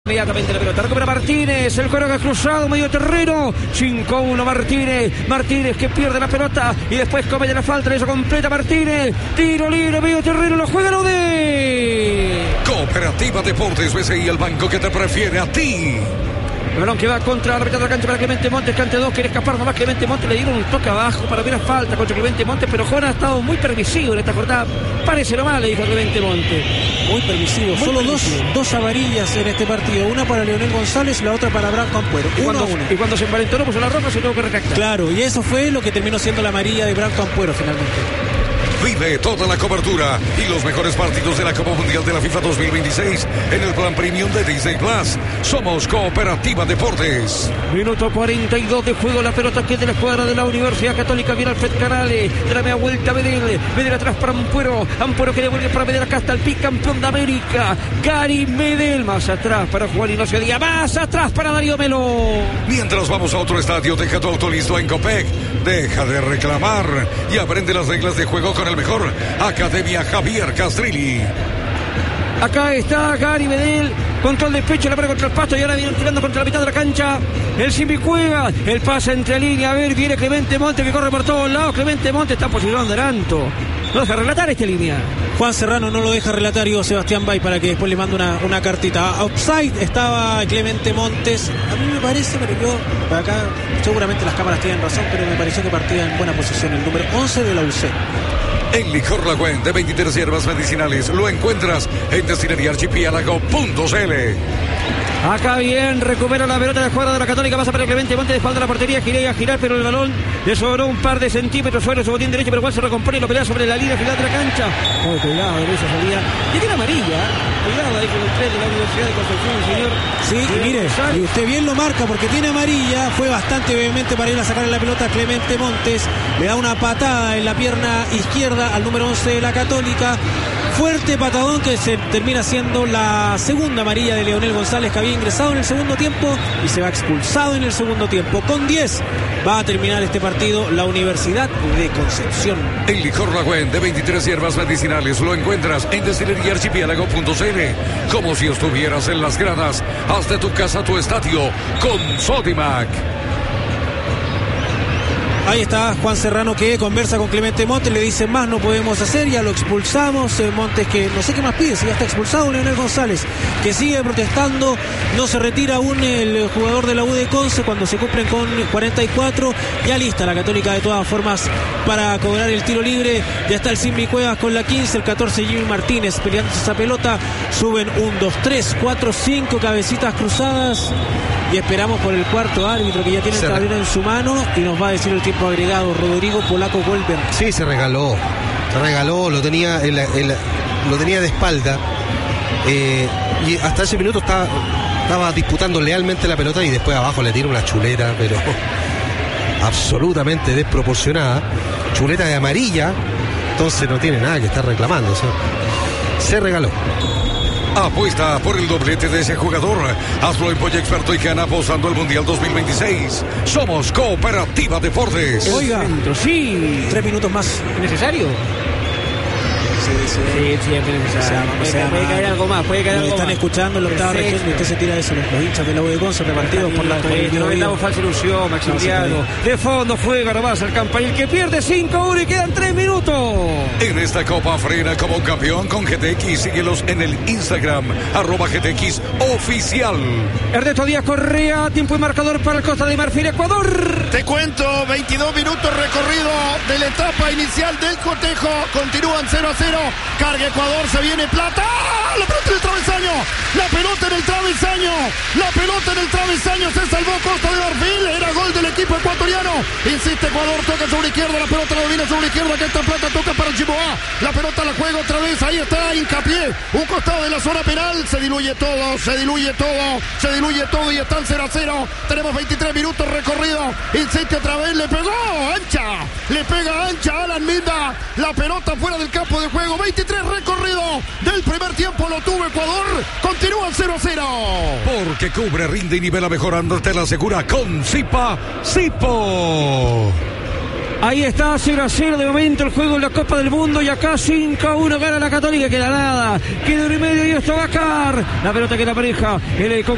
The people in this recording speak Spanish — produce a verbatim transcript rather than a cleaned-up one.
Inmediatamente la pelota, recupera Martínez, el corredor cruzado, medio terreno, cinco uno Martínez, Martínez que pierde la pelota y después comete la falta, eso completa Martínez, tiro libre, medio terreno, lo juega la U D. Cooperativa Deportes B C I, el banco que te prefiere a ti. El balón que va contra la mitad de la cancha para Clemente Montes, cante dos, quiere escapar nomás Clemente Montes, le dieron un toque abajo para ver la falta contra Clemente Montes, pero Jona ha estado muy permisivo en esta jornada, parece nomás, le dijo a Clemente Montes. Muy permisivo, muy solo permisivo. Dos, dos amarillas en este partido, una para Leonel González, la otra para Branco Ampuero, y uno cuando, a uno. Y cuando se envalentonó puso la roja, se tuvo que retractar. Claro, y eso fue lo que terminó siendo la amarilla de Branco Ampuero finalmente. Vive toda la cobertura y los mejores partidos de la Copa Mundial de la FIFA dos mil veintiséis en el plan premium de Disney Plus. Somos Cooperativa Deportes. Minuto cuarenta y dos de juego, la pelota que es de la escuadra de la Universidad Católica, viene Alfred Canales, de la media vuelta Medel, Medel atrás para Ampuero, Ampuero que devuelve para Medel, acá está el bicampeón de América, Gary Medel, más atrás para Juan Ignacio Díaz, más atrás para Darío Melo. Mientras vamos a otro estadio, deja tu auto listo en Copec, deja de reclamar y aprende las reglas de juego con el mejor, Academia Javier Castrilli. Acá está Gary Medel, control de pecho, la para contra el pasto y ahora viene tirando contra la mitad de la cancha. El Simbi juega, el pase entre línea, a ver, viene Clemente Montes que corre por todos lados. Clemente Montes está posicionando adelanto. No deja relatar esta línea. Juan Serrano no lo deja relatar, Ivo Sebastián Bay, para que después le mande una, una cartita. Outside estaba Clemente Montes. A mí me parece, pero yo, para acá, seguramente las cámaras tienen razón, pero me pareció que partía en buena posición el número once de la U C. El licor Lagüen de veintitrés hierbas medicinales lo encuentras en destilería archipiélago punto c l. Acá bien, recupera la pelota de la escuadra de la Católica, pasa para Clemente Montes, de espalda a la portería, gira a girar, pero el balón le sobró un par de centímetros sobre su botín derecho, pero igual se recompone y lo pelea sobre la línea final de la cancha. Oh, cuidado, de esa salida. Y tiene amarilla, cuidado ahí con el tren de la Universidad de Concepción, el señor. Sí, y mire, y usted bien lo marca porque tiene amarilla, fue bastante vehemente para ir a sacar la pelota a Clemente Montes, le da una patada en la pierna izquierda al número once de la Católica. Fuerte patadón que se termina siendo la segunda amarilla de Leonel González, que había ingresado en el segundo tiempo y se va expulsado en el segundo tiempo. Con diez va a terminar este partido la Universidad de Concepción. El licor Lagüen de veintitrés hierbas medicinales lo encuentras en destilería archipiélago punto c l. Como si estuvieras en las gradas. Haz de tu casa tu estadio con Sodimac. Ahí está Juan Serrano que conversa con Clemente Montes, le dice más no podemos hacer, ya lo expulsamos. eh, Montes que no sé qué más pide, si ya está expulsado. Leonel González que sigue protestando, no se retira aún el jugador de la U de Conce cuando se cumplen con cuarenta y cuatro, ya lista la Católica de todas formas para cobrar el tiro libre. Ya está el Simbi Cuevas con la quince, el catorce Jimmy Martínez peleando esa pelota, suben un, dos, tres, cuatro, cinco cabecitas cruzadas. Y esperamos por el cuarto árbitro que ya tiene el tablero en su mano y nos va a decir el tiempo agregado. Rodrigo Polaco Goldberg. Sí, se regaló. Se regaló, lo tenía, en la, en la, lo tenía de espalda. Eh, y hasta ese minuto estaba, estaba disputando lealmente la pelota y después abajo le tira una chuleta, pero absolutamente desproporcionada. Chuleta de amarilla. Entonces no tiene nada que estar reclamando. O sea, se regaló. Apuesta por el doblete de ese jugador. Hazlo en Polla Experto y gana apostando al Mundial dos mil veintiséis. Somos Cooperativa Deportes. Oiga, sí. Tres minutos más. ¿Necesario? Sí, sí, sí, siempre es necesario. O sea, puede, o sea, puede caer algo más, puede caer nos algo están más. escuchando en la octava región y usted se tira eso, los hinchas de la U de Conce repartidos por la no vendamos falsa ilusión, Maximiliano. De fondo juega nomás el campanil que pierde cinco uno y quedan tres minutos. En esta Copa frena como un campeón con G T X. Síguelos en el Instagram, arroba G T X oficial. Ernesto Díaz Correa, tiempo y marcador para el Costa de Marfil, Ecuador. Te cuento, veintidós minutos recorrido de la etapa inicial del cotejo. Continúan cero a cero. Carga Ecuador, se viene Plata. ¡Ah! La pelota en el travesaño. La pelota en el travesaño. La pelota en el travesaño. Se salvó Costa de Marfil. Era gol del equipo ecuatoriano. Insiste Ecuador, toca sobre izquierda. La pelota la domina sobre izquierda. Que esta Plata toca para Chiboá. La pelota la juega otra vez. Ahí está Hincapié. Un costado de la zona penal. Se diluye todo. Se diluye todo. Se diluye todo y están cero a cero. Tenemos veintitrés minutos recorrido. Insiste otra vez. Le pegó. Ancha. Le pega ancha a Alan Minda. La pelota fuera del campo de juego. veintitrés recorrido del primer tiempo. Lo tuvo Ecuador. Continúan cero a cero. Porque cubre, rinde y nivela mejorando. Te la asegura con Zipa Zipo. Ahí está, cero a cero de momento el juego en la Copa del Mundo. Y acá cinco a uno gana la Católica. Queda nada. Queda uno y medio y esto va a caer. La pelota que la pareja. El